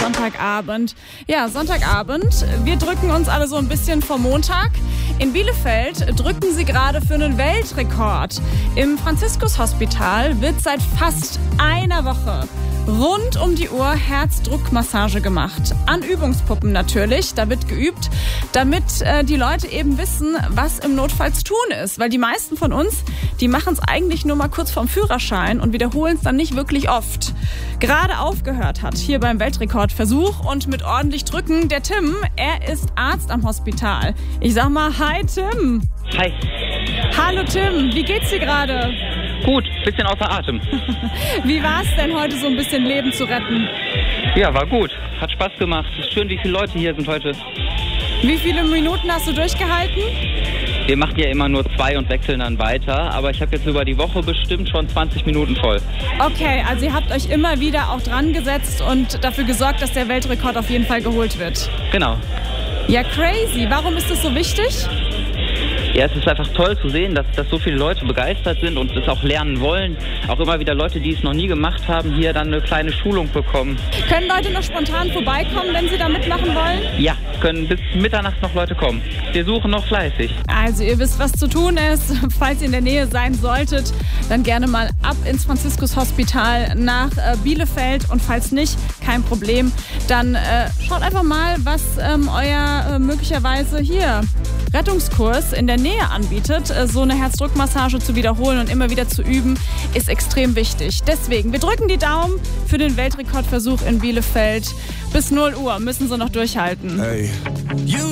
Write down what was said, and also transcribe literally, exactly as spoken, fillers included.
Sonntagabend. Ja, Sonntagabend. Wir drücken uns alle so ein bisschen vor Montag. In Bielefeld drücken sie gerade für einen Weltrekord. Im Franziskus-Hospital wird seit fast einer Woche rund um die Uhr Herzdruckmassage gemacht. An Übungspuppen natürlich, da wird geübt, damit äh, die Leute eben wissen, was im Notfall zu tun ist. Weil die meisten von uns, die machen es eigentlich nur mal kurz vorm Führerschein und wiederholen es dann nicht wirklich oft. Gerade aufgehört hat hier beim Weltrekordversuch und mit ordentlich Drücken der Tim. Er ist Arzt am Hospital. Ich sag mal, hi Tim. Hi. Hallo Tim, wie geht's dir gerade? Gut, bisschen außer Atem. Wie war es denn heute, so ein bisschen Leben zu retten? Ja, war gut. Hat Spaß gemacht. Ist schön, wie viele Leute hier sind heute. Wie viele Minuten hast du durchgehalten? Wir machen ja immer nur zwei und wechseln dann weiter. Aber ich habe jetzt über die Woche bestimmt schon zwanzig Minuten voll. Okay, also ihr habt euch immer wieder auch dran gesetzt und dafür gesorgt, dass der Weltrekord auf jeden Fall geholt wird. Genau. Ja, crazy. Warum ist das so wichtig? Ja, es ist einfach toll zu sehen, dass, dass so viele Leute begeistert sind und es auch lernen wollen. Auch immer wieder Leute, die es noch nie gemacht haben, hier dann eine kleine Schulung bekommen. Können Leute noch spontan vorbeikommen, wenn sie da mitmachen wollen? Ja, können bis Mitternacht noch Leute kommen. Wir suchen noch fleißig. Also ihr wisst, was zu tun ist. Falls ihr in der Nähe sein solltet, dann gerne mal ab ins Franziskus-Hospital nach äh, Bielefeld. Und falls nicht, kein Problem, dann äh, schaut einfach mal, was ähm, euer äh, möglicherweise hier Rettungskurs in der Nähe anbietet. So eine Herzdruckmassage zu wiederholen und immer wieder zu üben, ist extrem wichtig. Deswegen, wir drücken die Daumen für den Weltrekordversuch in Bielefeld. Bis null Uhr müssen sie noch durchhalten. Hey.